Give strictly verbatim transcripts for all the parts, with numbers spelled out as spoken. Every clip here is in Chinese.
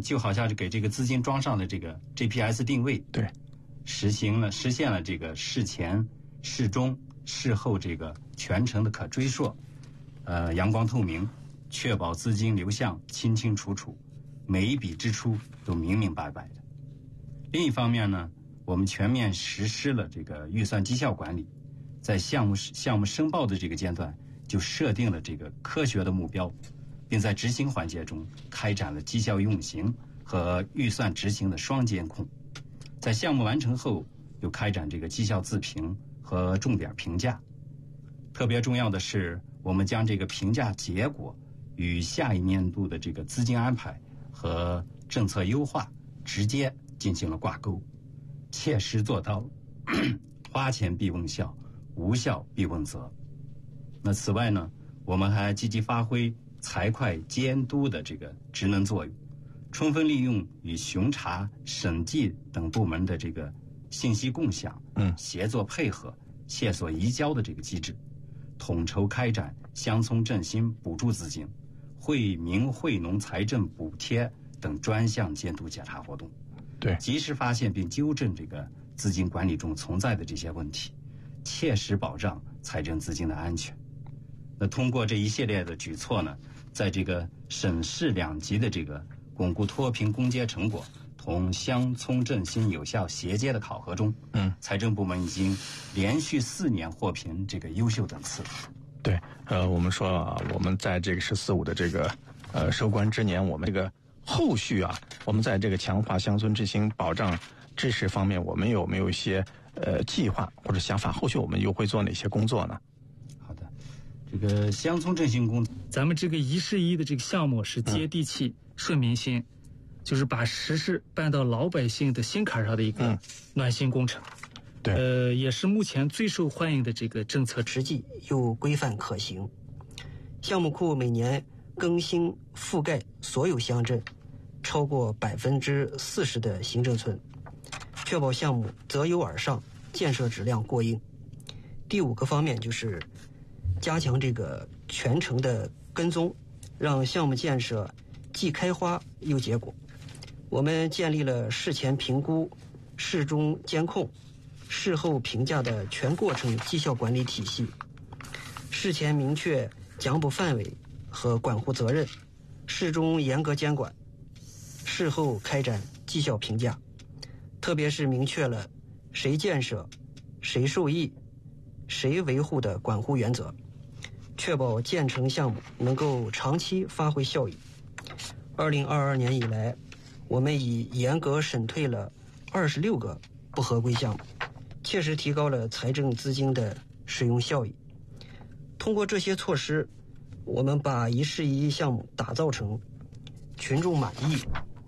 就好像是给这个资金装上了这个 G P S 定位， 对， 实行了实现了这个事前、事中、事后这个全程的可追溯，呃，阳光透明，确保资金流向清清楚楚，每一笔支出都明明白白的。另一方面呢，我们全面实施了这个预算绩效管理，在项目项目申报的这个阶段就设定了这个科学的目标，并在执行环节中开展了绩效运行和预算执行的双监控。在项目完成后，又开展这个绩效自评和重点评价。特别重要的是，我们将这个评价结果与下一年度的这个资金安排和政策优化直接进行了挂钩，切实做到花钱必问效，无效必问责。那此外呢，我们还积极发挥财会监督的这个职能作用，充分利用与巡查、审计等部门的这个信息共享、 嗯， 协作配合、线索移交的这个机制，统筹开展乡村振兴补助资金、惠民惠农财政补贴等专项监督检查活动， 对， 及时发现并纠正这个资金管理中存在的这些问题，切实保障财政资金的安全。那通过这一系列的举措呢，在这个省市两级的这个巩固脱贫攻坚成果同乡村振兴有效衔接的考核中， 嗯， 财政部门已经连续四年获评这个优秀等次。 对，呃，我们说啊，我们在这个“十四五”的这个呃收官之年，我们这个后续啊，我们在这个强化乡村振兴保障支持方面，我们有没有一些呃计划或者想法？后续我们又会做哪些工作呢？ 好的，这个乡村振兴工， 咱们这个一事一的这个项目是接地气、嗯、顺民心，就是把实事办到老百姓的心坎上的一个暖心工程。嗯、 对， 呃，也是目前最受欢迎的这个政策， 实际又规范可行。项目库每年更新覆盖所有乡镇超过百分之四十的行政村，确保项目择优而上，建设质量过硬。第五个方面就是加强这个全程的跟踪，让项目建设既开花又结果。我们建立了事前评估、事中监控、事后评价的全过程绩效管理体系，事前明确奖补范围和管护责任，事中严格监管，事后开展绩效评价。特别是明确了谁建设、谁受益、谁维护的管护原则，确保建成项目能够长期发挥效益。二零二二年以来，我们已严格审退了二十六个不合规项目，切实提高了财政资金的使用效益。通过这些措施，我们把一事一议项目打造成群众满意、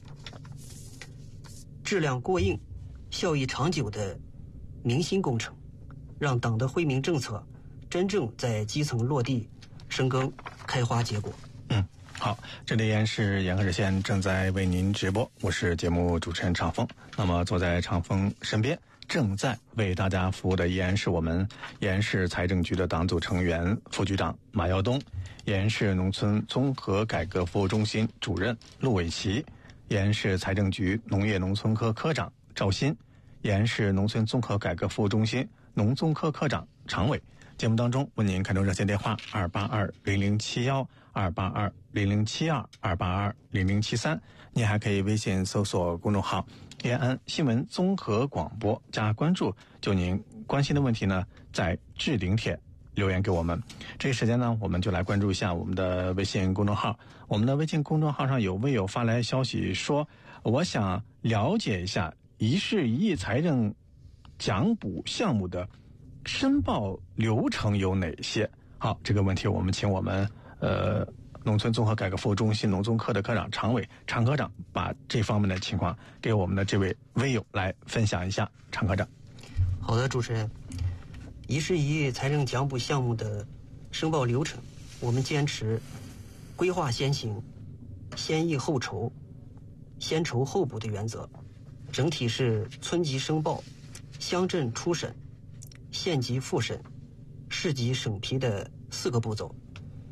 质量过硬、效益长久的民心工程，让党的惠民政策真正在基层落地生根、开花结果。 嗯，好，这里依然是延河热线正在为您直播，我是节目主持人常峰。那么坐在常峰身边，正在为大家服务的依然是我们延市财政局的党组成员、副局长马耀东，延市农村综合改革服务中心主任陆伟奇，延市财政局农业农村科科长赵鑫，延市农村综合改革服务中心农综科科长常伟。节目当中为您开通热线电话二八二零零七一、二八二零零七二、二八二零零七三，您还可以微信搜索公众号延安新闻综合广播加关注，就您关心的问题呢，在置顶帖留言给我们。这个时间呢，我们就来关注一下我们的微信公众号。我们的微信公众号上有微友发来消息说，我想了解一下一事一议财政奖补项目的申报流程有哪些？好，这个问题我们请我们呃农村综合改革服务中心农综科的科长常伟常科长把这方面的情况给我们的这位微友来分享一下。常科长。 好的，主持人，一事一议财政奖补项目的申报流程，我们坚持规划先行、先议后筹、先筹后补的原则，整体是村级申报、乡镇初审、县级复审、市级审批的四个步骤。